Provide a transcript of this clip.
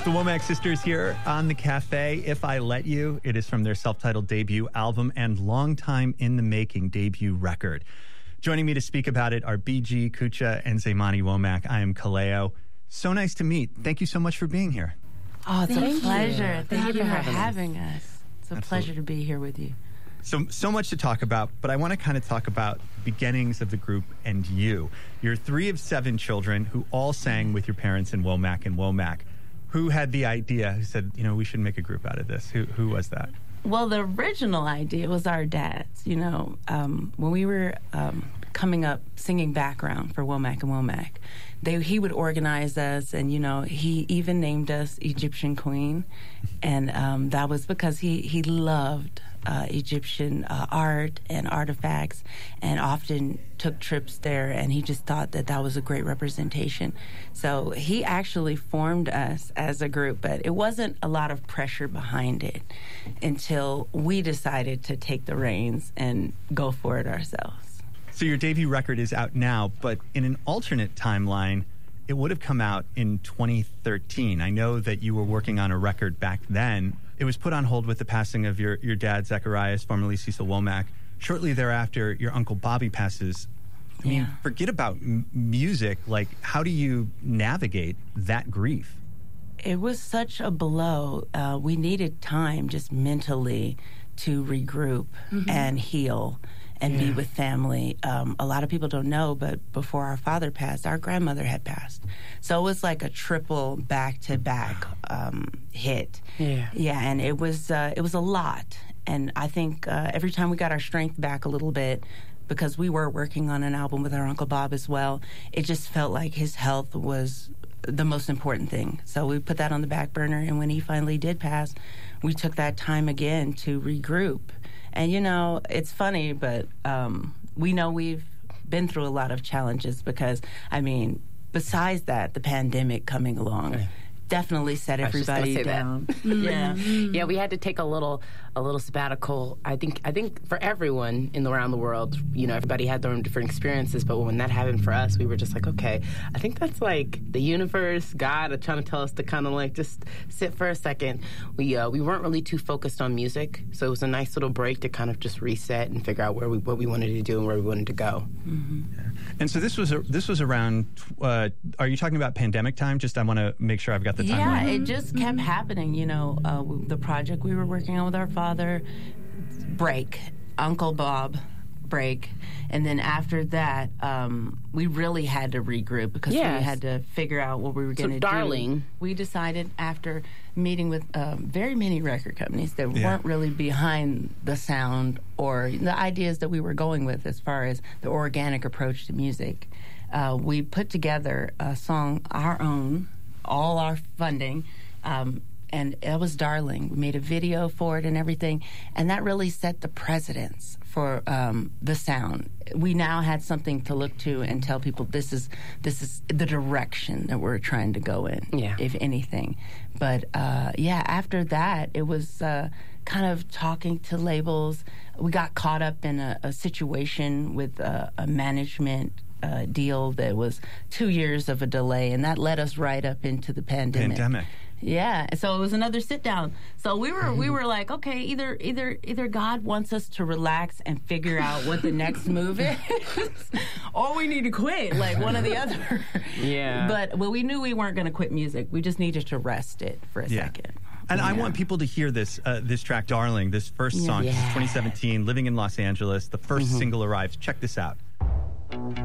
The Womack Sisters here on the cafe, If I Let You. It is from their self-titled debut album and long time in the making debut record. Joining me to speak about it are BG, Kucha, and Zaymani Womack. I am Kaleo. So nice to meet. Thank you so much for being here. Oh, it's a pleasure. You. Thank you for having us. It's a pleasure to be here with you. So much to talk about, but I want to kind of talk about beginnings of the group and you. You're 3 of 7 children who all sang with your parents in Womack and Womack. Who had the idea? Who said, we should make a group out of this? Who was that? Well, the original idea was our dads. When we were coming up singing background for Womack and Womack, he would organize us, and he even named us Egyptian Queen, and that was because he loved Egyptian art and artifacts, and often took trips there, and he just thought that was a great representation. So he actually formed us as a group, but it wasn't a lot of pressure behind it until we decided to take the reins and go for it ourselves. So your debut record is out now, but in an alternate timeline, it would have come out in 2013. I know that you were working on a record back then. It was put on hold with the passing of your dad, Zacharias, formerly Cecil Womack. Shortly thereafter, your uncle Bobby passes. I mean, forget about music. Like, how do you navigate that grief? It was such a blow. We needed time just mentally to regroup and heal and be with family. A lot of people don't know, but before our father passed, our grandmother had passed. So it was like a triple back-to-back hit. Yeah, and it was a lot. And I think every time we got our strength back a little bit, because we were working on an album with our Uncle Bob as well, it just felt like his health was the most important thing. So we put that on the back burner, and when he finally did pass, we took that time again to regroup. And, it's funny, but we know we've been through a lot of challenges because, besides that, the pandemic coming along definitely set everybody down. Yeah, we had to take a little sabbatical. I think for everyone around the world, everybody had their own different experiences. But when that happened for us, we were just like, okay, I think that's like the universe, God, are trying to tell us to kind of like just sit for a second. We weren't really too focused on music, so it was a nice little break to kind of just reset and figure out what we wanted to do and where we wanted to go. Yeah. And so this was around. Are you talking about pandemic time? Just I want to make sure I've got the timeline. Yeah, it just kept happening. The project we were working on with our father, break, Uncle Bob, break, and then after that, we really had to regroup because we had to figure out what we were going to do. Darling, we decided after meeting with very many record companies that weren't really behind the sound or the ideas that we were going with as far as the organic approach to music. We put together a song, our own, all our funding, and it was Darling. We made a video for it and everything, and that really set the precedence for the sound. We now had something to look to and tell people this is the direction that we're trying to go in, if anything. But after that, it was kind of talking to labels. We got caught up in a situation with a management deal that was 2 years of a delay, and that led us right up into the pandemic. Yeah, so it was another sit down. So we were like, okay, either God wants us to relax and figure out what the next move is, or we need to quit, like one or the other. Yeah. But we knew we weren't going to quit music. We just needed to rest it for a second. And I want people to hear this track, Darling, this first song. This is 2017, Living in Los Angeles. The first single arrives. Check this out.